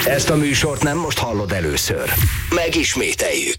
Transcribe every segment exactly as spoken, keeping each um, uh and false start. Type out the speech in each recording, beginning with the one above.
Ezt a műsort nem most hallod először. Megismételjük.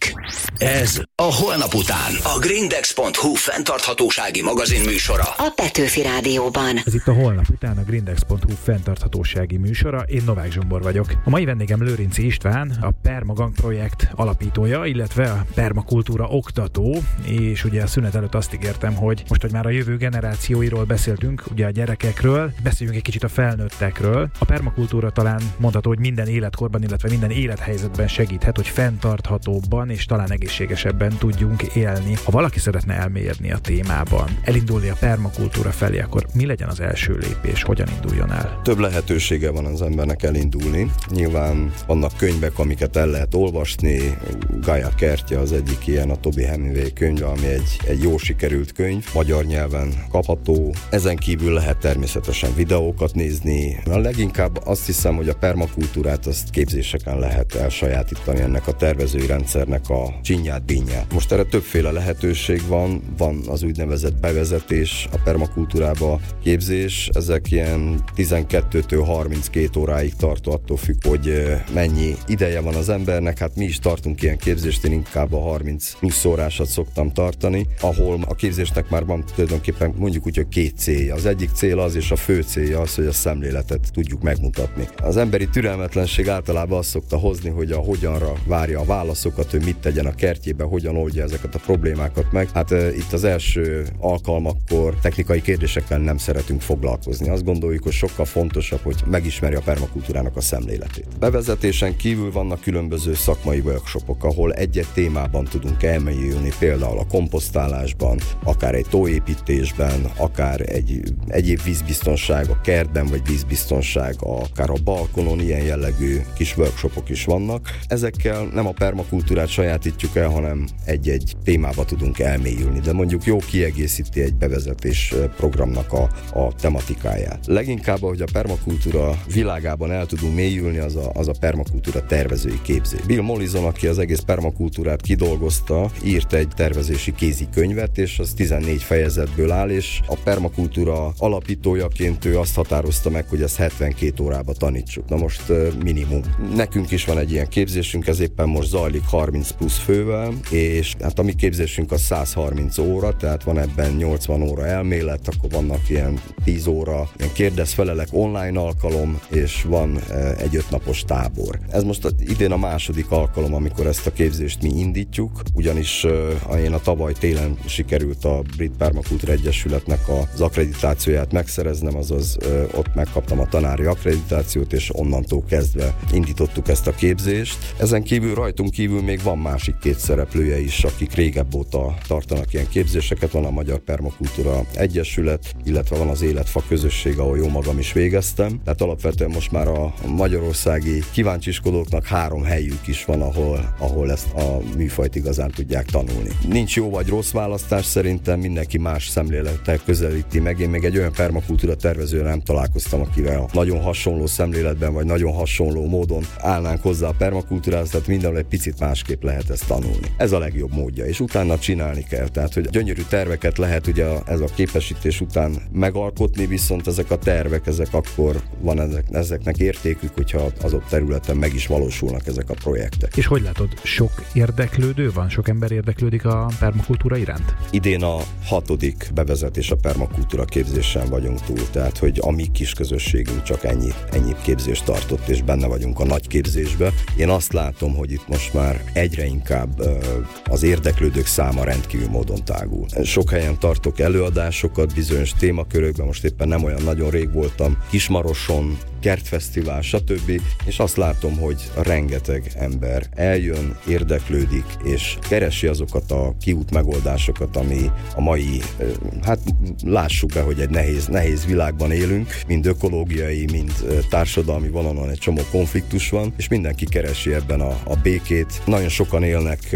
Ez a Holnap után. A grindex pont hu fenntarthatósági magazin műsora. A Petőfi Rádióban. Ez itt a Holnap után a grindex pont hu fenntarthatósági műsora. Én Novák Zsombor vagyok. A mai vendégem Lőrinczi István, a Permagang projekt alapítója, illetve a permakultúra oktató, és ugye a szünet előtt azt ígértem, hogy most, hogy már a jövő generációiról beszéltünk, ugye a gyerekekről, beszéljünk egy kicsit a felnőttekről. A permakultúra talán mondható, hogy minden életkorban, illetve minden élethelyzetben segíthet, hogy fenntarthatóbban és talán egészségesebben tudjunk élni. Ha valaki szeretne elmélyedni a témában, elindulni a permakultúra felé, akkor mi legyen az első lépés, hogyan induljon el? Több lehetősége van az embernek elindulni. Nyilván vannak könyvek, amiket el lehet olvasni. Gaia kertje az egyik ilyen, a Toby Hemingway könyv, ami egy, egy jó sikerült könyv, magyar nyelven kapható. Ezen kívül lehet természetesen videókat nézni. A leginkább azt hiszem, hogy a permakultúrát azt képzéseken lehet elsajátítani, ennek a tervezői rendszernek a csinyát, bínyát. Most erre többféle lehetőség van, van az úgynevezett bevezetés a permakultúrába képzés, ezek ilyen tizenkettőtől harminckét óráig tartó, attól függ, hogy mennyi ideje van az embernek. Hát mi is tartunk ilyen képzést, én inkább a harminc plusz órásat szoktam tartani, ahol a képzésnek már van tulajdonképpen mondjuk úgy, hogy két célja. Az egyik cél az, és a fő célja az, hogy a szemléletet tudjuk megmutatni. Az emberi türelmetlenség általában azt szokta hozni, hogy a hogyanra várja a válaszokat, hogy mit tegyen a kertjében, hogyan oldja ezeket a problémákat meg. Hát e, itt az első alkalmakkor technikai kérdésekkel nem szeretünk foglalkozni. Azt gondoljuk, hogy sokkal fontosabb, hogy megismerje a permakultúrának a szemléletét. Bevezetésen kívül vannak különböző szakmai workshopok, ahol egy-egy témában tudunk elmélyülni, például a komposztálásban, akár egy tóépítésben, akár egy egyéb vízbiztonság a kertben, vagy vízbiztonság akár a balkonon, ilyen jellegű kis workshopok is vannak. Ezekkel nem a permakultúrát sajátítjuk el, hanem egy-egy témába tudunk elmélyülni, de mondjuk jó kiegészíti egy bevezetés programnak a, a tematikáját. Leginkább, hogy a permakultúra világában el tudunk mélyülni, az a, az a permakultúra tervezői képzés. Bill Mollison, aki az egész permakultúrát kidolgozta, írt egy tervezési kézikönyvet, és az tizennégy fejezetből áll, és a permakultúra alapítójaként ő azt határozta meg, hogy ezt hetvenkét órába tanítsuk. Na most minimum. Nekünk is van egy ilyen képzésünk, ez éppen most zajlik harminc plusz fővel, és hát a mi képzésünk az száz harminc óra, tehát van ebben nyolcvan óra elmélet, akkor vannak ilyen tíz óra ilyen kérdez-felelek online alkalom, és van egy ötnapos tábor. Ez most idén a második alkalom, amikor ezt a képzést mi indítjuk, ugyanis uh, én a tavaly télen sikerült a Brit Permakultúra Egyesületnek az akkreditációját megszereznem, azaz uh, ott megkaptam a tanári akkreditációt, és onnantól kezdve indítottuk ezt a képzést. Ezen kívül rajtunk kívül még van másik két szereplője is, akik régebb óta tartanak ilyen képzéseket. Van a Magyar Permakultúra Egyesület, illetve van az Életfa közösség, ahol jó magam is végeztem. Tehát alapvetően most már a magyarországi kíváncsiskodóknak három helyük is van, ahol, ahol ezt a műfajt igazán tudják tanulni. Nincs jó vagy rossz választás, szerintem mindenki más szemlélettel közelíti meg. Én még egy olyan permakultúra tervezőre nem találkoztam, akivel nagyon hasonló szemléletben, vagy nagyon hasonló módon állnánk hozzá a permakultúrához, tehát mindenhol egy picit másképp lehet ezt tanulni. Ez a legjobb módja, és utána csinálni kell. Tehát, hogy gyönyörű terveket lehet ugye ez a képesítés után megalkotni, viszont ezek a tervek, ezek akkor van ezek, ezeknek értékük, hogyha az ott területen meg is valósulnak ezek a projektek. És hogy látod, sok érdeklődő van? Sok ember érdeklődik a permakultúra iránt? Idén a hatodik bevezetés a permakultúra képzésen vagyunk túl, tehát hogy a mi kis közösségünk csak ennyi, ennyi képzést tartott, és benne vagyunk a nagy képzésbe. Én azt látom, hogy itt most már egyre inkább uh, az érdeklődők száma rendkívül módon tágul. Sok helyen tartok előadásokat bizonyos témakörökben, most éppen nem olyan nagyon rég voltam Kismaroson, kertfesztivál, stb. És azt látom, hogy rengeteg ember eljön, érdeklődik, és keresi azokat a kiút megoldásokat, ami a mai, hát lássuk be, hogy egy nehéz, nehéz világban élünk, mind ökológiai, mind társadalmi vonalon egy csomó konfliktus van, és mindenki keresi ebben a, a békét. Nagyon sokan élnek ma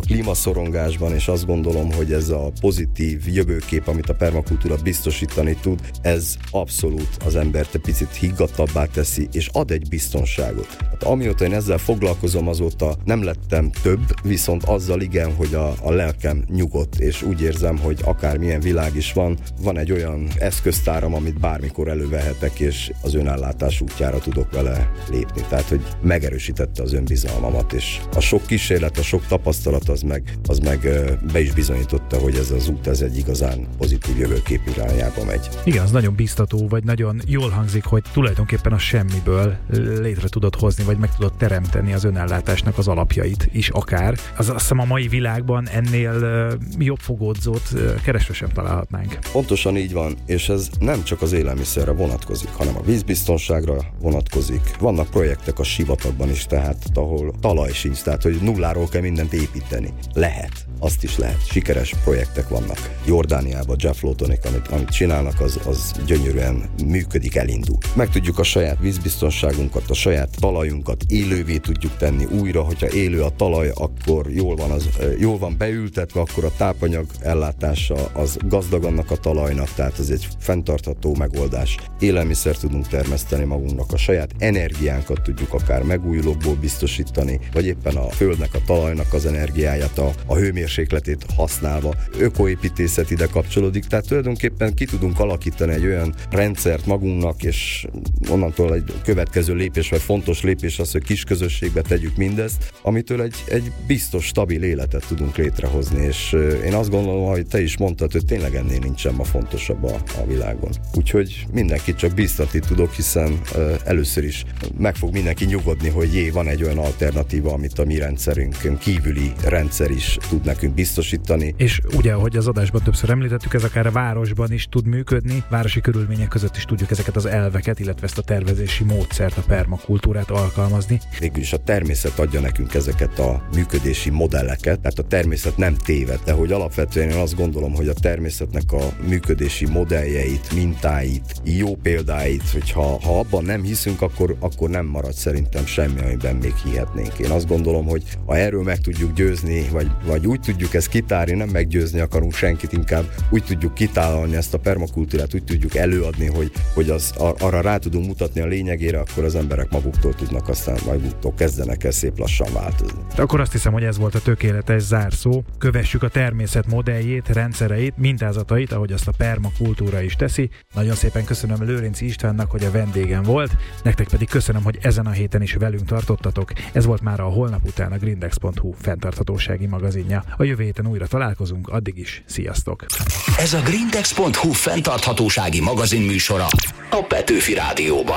klímaszorongásban, és azt gondolom, hogy ez a pozitív jövőkép, amit a permakultúra biztosítani tud, ez abszolút az embert egy picit higgadtabbá teszi, és ad egy biztonságot. Hát amióta én ezzel foglalkozom, azóta nem lettem több, viszont azzal igen, hogy a, a lelkem nyugodt, és úgy érzem, hogy akármilyen világ is van, van egy olyan eszköztáram, amit bármikor elővehetek, és az önállátás útjára tudok vele lépni. Tehát, hogy megerősítette az önbizalmamat, és a sok kísérlet, a sok tapasztalat az meg, az meg be is bizonyította, hogy ez az út, ez egy igazán pozitív jövőkép irányába megy. Igen, az nagyon biztató, vagy nagyon jól hangzik, hogy tulajdonképpen a semmiből létre tudod hozni, vagy meg tudod teremteni az önellátásnak az alapjait is akár. Az azt hiszem a mai világban ennél jobb fogódzót keresve sem találhatnánk. Pontosan így van, és ez nem csak az élelmiszerre vonatkozik, hanem a vízbiztonságra vonatkozik. Vannak projektek a sivatagban is, tehát ahol talaj sincs, tehát hogy nulláról kell mindent építeni. Lehet, azt is lehet. Sikeres projektek vannak. Jordániában Jeff Lawtonik, amit, amit csinálnak, az, az gyönyörűen működik, elindul. Meg tudjuk a saját vízbiztonságunkat, a saját talajunkat élővé tudjuk tenni újra, hogyha élő a talaj, akkor jól van, az, jól van beültetve, akkor a tápanyag ellátása az gazdag annak a talajnak, tehát ez egy fenntartható megoldás. Élelmiszer tudunk termeszteni magunknak, a saját energiánkat tudjuk akár megújulókból biztosítani, vagy éppen a földnek, a talajnak az energiáját, a, a hőmérsékletét használva. Ökoépítészet ide kapcsolódik, tehát tulajdonképpen ki tudunk alakítani egy olyan rendszert magunknak, és onnantól egy következő lépés, vagy fontos lépés az, hogy kis közösségbe tegyük mindezt, amitől egy, egy biztos, stabil életet tudunk létrehozni, és én azt gondolom, hogy te is mondtad, hogy tényleg ennél nincsen ma fontosabb a, a világon. Úgyhogy mindenkit csak biztatni tudok, hiszen uh, először is meg fog mindenki nyugodni, hogy jé, van egy olyan alternatíva, amit a mi rendszerünkön kívüli rendszer is tud nekünk biztosítani. És ugye, ahogy az adásban többször említettük, ez akár a városban is tud működni, városi körülmények között is tudjuk ezeket az elveket, illetve ezt a tervezési módszert, a permakultúrát alkalmazni. Végülis a természet adja nekünk ezeket a működési modelleket, tehát a természet nem téved, de hogy alapvetően én azt gondolom, hogy a természetnek a működési modelljeit, mintáit, jó példáit, hogyha ha abban nem hiszünk, akkor, akkor nem marad szerintem semmi, amiben még hihetnénk. Én azt gondolom, hogy ha erről meg tudjuk győzni, vagy, vagy úgy tudjuk ezt kitárni, nem meggyőzni akarunk senkit, inkább úgy tudjuk kitálni ezt a permakultúrát, úgy tudjuk előadni, hogy, hogy az, arra rá tudunk mutatni a lényegére, akkor az emberek maguktól tudnak, aztán maguktól kezdenek el szép lassan változni. De akkor azt hiszem, hogy ez volt a tökéletes zárszó. Kövessük a természet modelljét, rendszereit, mintázatait, ahogy azt a permakultúra is teszi. Nagyon szépen köszönöm Lőrinczi Istvánnak, hogy a vendégem volt, nektek pedig köszönöm, hogy ezen a héten is velünk tartottatok. Ez volt már a Holnap után a grindex pont hu fenntarthatósági magazinja. A jövő héten újra találkozunk, addig is sziasztok! Ez a grindex pont hu fenntarthatósági magazin műsora a Petőfi Rádióban.